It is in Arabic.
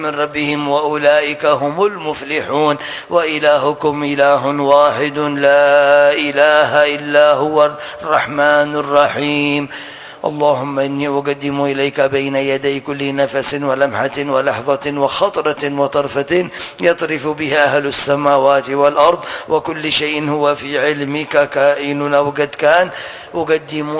من ربهم وأولئك هم المفلحون. وإلهكم إله واحد لا إله إلا هو الرحمن الرحيم. اللهم إني أقدم إليك بين يدي كل نفس ولمحة ولحظة وخطرة وطرفة يطرف بها أهل السماوات والأرض وكل شيء هو في علمك كائن أو قد كان، أقدم